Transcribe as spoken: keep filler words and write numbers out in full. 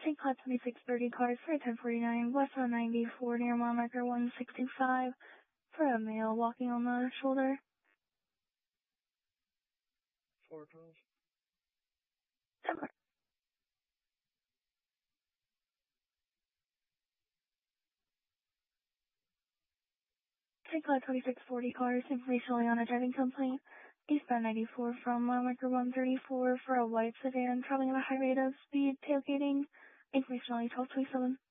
Take Cloud twenty-six thirty cars for ten forty-nine, west on ninety-four near mile marker one sixty-five for a male walking on the shoulder. four twelve. Take Cloud twenty-six forty cars, information only on a driving complaint. Eastbound ninety-four from mile marker one thirty-four for a white sedan traveling at a high rate of speed, tailgating. Information only twelve twenty-seven.